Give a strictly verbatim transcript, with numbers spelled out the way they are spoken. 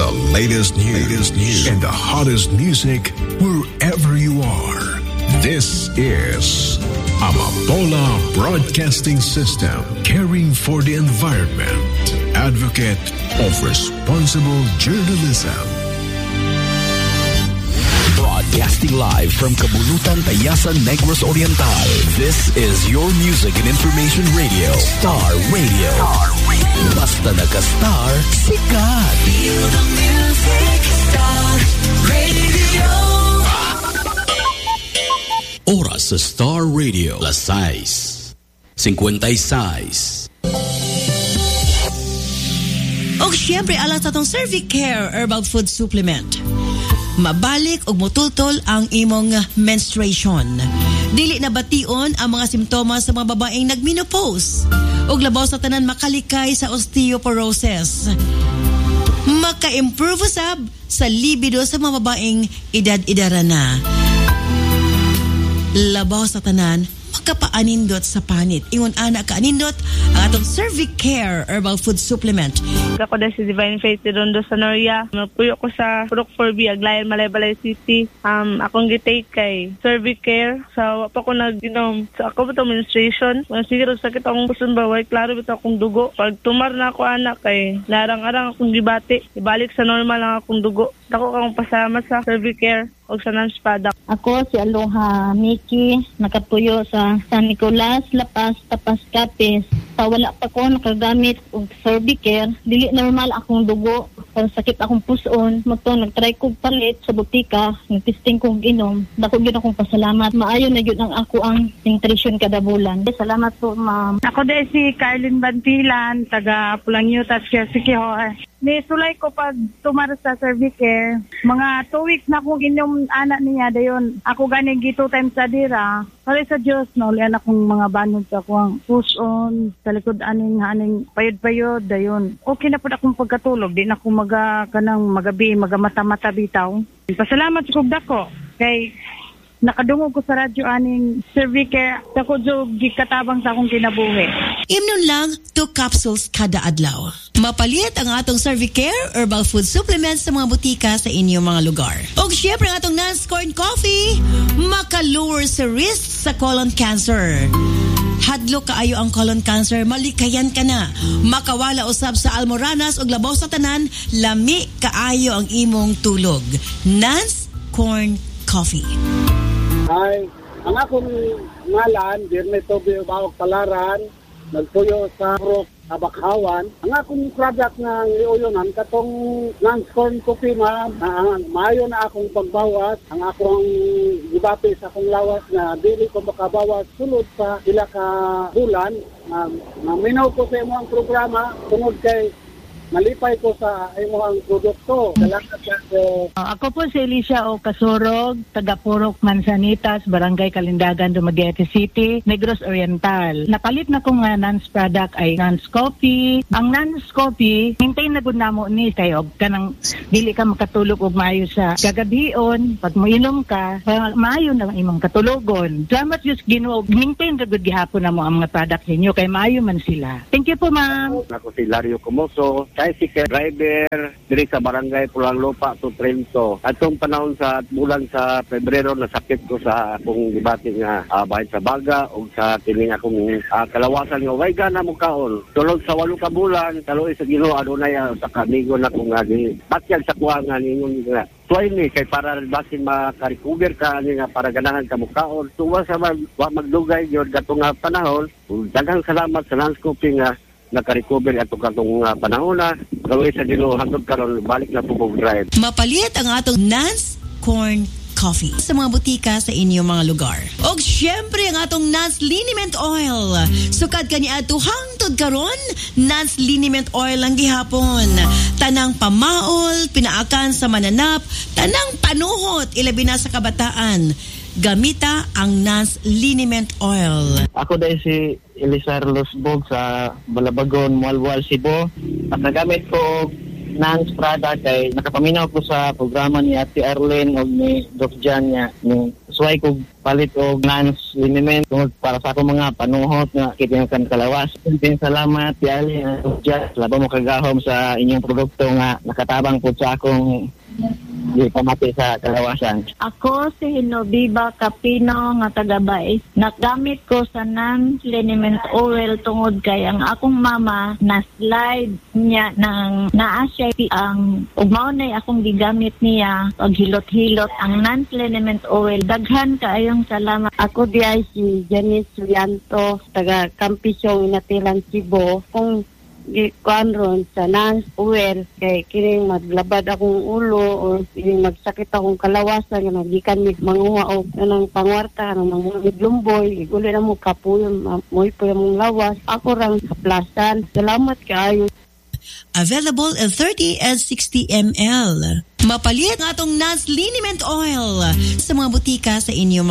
The latest news, latest news and the hottest music wherever you are. This is Amapola Broadcasting System, caring for the environment, advocate of responsible journalism. Broadcasting live from Kabulutan, Tayasan, Negros Oriental. This is your music and information radio, Star Radio. Star Radio. Basta naka-star, sikat. Feel the music, Star Radio. Oras sa Star Radio, alas sais, fifty-six. O siyempre, alas atong Cervicare Herbal Food Supplement. Mabalik og motultol ang imong menstruation. Dili na bation ang mga simptomas sa mga babaeng nagmenopause. Og labaw sa tanan makalikay sa osteoporosis. Maka-improve usab sa libido sa mga babaeng edad-edara na. Labaw sa tanan makapaanindot sa panit. Ingon ana ka anindot ang atong Cervicare Herbal Food Supplement. Ako dahil si Divine Faith Rondo Sanoria. Magpuyo ko sa Purok four B, Aglayan, Malaybalay City. Um, akong gitake kay Cervicare. So, pa ko nag-inom. So, ako ba ito menstruation? Kung siguro sakit akong puson baway, klaro ba ito akong dugo. Pag tumar na ako anak kay larang-arang akong gibati. Ibalik sa normal lang akong dugo. Ako kang pasama sa Cervicare o sa Nanspadak. Ako si Aloha Miki, nakatuyo sa San Nicolas, Lapas, Tapas, Capiz. Sa wala pa ko nakagamit og Cervicare, dili normal akong dugo. Sa sakit akong puson, magto nagtry kog palit sa butika, nagtesting kog inom. Dako gyud akong pasalamat. Maayo na gyud ang ako ang nutrition kada bulan. Salamat po, ma'am. Ako dahil si Carlin Bantilan, taga Pulangyutas, Sikihor. Nisulay ko pag tumara sa Cervicare. Mga two weeks na akong inom anak niya dayon. Ako gani gito times sa dira. Pare sa Diyos, no, lian akong mga banod sa akong push-on, sa likod aning aning payod-payod, dayon. Okay na po akong pagkatulog. Di na akong maga, kanang magabi, magamata-mata bitaw. Pasalamat sa kugda ko. Kay nakadungog ko sa radyo aning Cervicare. Tako jog gikatabang sa akong kinabuhi. Imnon lang two capsules kada adlaw. Mapalit ang atong Cervicare Herbal Food Supplement sa mga butika sa inyong mga lugar. O syempre ang atong Nance Corn Coffee, maka-lower sa risk sa colon cancer. Hadlo kaayo ang colon cancer, malikayan ka na. Makawala usab sa almoranas o labaw sa tanan, lami kaayo ang imong tulog. Nance Corn Coffee. Ay, ang akong ngalan, Dirne Tobio Bawag Palaran, nagpuyo sa Purok Abakhawan. Ang akong product na iuyonan, katong Nance Corn Coffee, ma'am, uh, maayo na akong pagbawas. Ang akong gibati sa akong lawas na dili ko makabawas sulod sa ila ka bulan. Um, Naminaw ko sa imo ang programa, tungod kay malipay ko sa imuhang produkto. Salamat po. Uh, ako po si Alicia O. Kasurog, taga Purok Manzanitas, Barangay Kalindagan, Dumaguete City, Negros Oriental. Napalit na ko nga Nance product ay Nance Coffee. Ang Nance Coffee, maintain na gud namo ni kayo kanang dili ka makatulog og maayo sa gagabion. Pag moinom ka, maayo na ang imong katulogon. Salamat Diyos Ginoo. Maintain ra gud gihapon namo ang mga product ninyo kay maayo man sila. Thank you po, ma'am. Ako si Lario Comoso, tricycle driver diri sa Barangay Pulanlupa to Trento. Atong panahon sa bulan sa Pebrero nasakit ko sa akong gibati nga uh, bahin sa baga o sa tining akong uh, kalawasan nga way gana mo kaon. Tulog sa walo ka bulan, taloy sa Ginoo adunay uh, sa kamigo na kung nga di batyag sa kuha nga ningon nga tuway ni kay para basin makarecover ka ani nga para ganahan ka mo kaon. Tuwa sa mag, magdugay gyud katong nga panahon. Daghang salamat sa Nance Coffee nga naka-recover ato katong uh, panahon na gawin sa Ginoo hangtod karon balik na pugog drive. Mapalit ang atong Nance Corn Coffee sa mga butika sa inyong mga lugar. Og syempre ang atong Nance Liniment Oil. Sukad kani ato hangtod karon, Nance Liniment Oil ang gihapon. Tanang pamaol, pinaakan sa mananap, tanang panuhot ilabi na sa kabataan. Gamita ang Nance Liniment Oil. Ako dahil si Elisar Losbog sa Balabagon, Mualwal, Cebu. At nagamit ko Nance product kay nakapaminaw ko sa programa ni Ate Arlene o ni Doc Jan niya. Ni Suway ko palit og Nance liniment tungod para sa akong mga panuhot nga kitingan kalawas. Pintin salamat yali just labo mo kagahom sa inyong produkto nga nakatabang po sa akong di pamati sa kalawasan. Ako si Hinobiba Capino nga taga-Bais. Nagamit ko sa Nance liniment oil tungod kay ang akong mama na slide niya ng naa siya ang ugmaw na akong gigamit niya pag hilot-hilot ang Nance liniment oil. Daghan kaayong salamat. Ako di ay si Janice Sulianto taga Campisyong Inatilan Cebu. Kung gikuan ron sa Nance oil kay kining maglabad akong ulo o kining magsakit akong kalawasan nga nagikan mig manguha og anang pangwarta ng mga lumboy iguli na mo kapuyon moy po yung lawas ako rang kaplasan. Salamat kaayo. Available in thirty and sixty milliliters. Mapalit ng atong Nance liniment oil sa mga butika sa inyong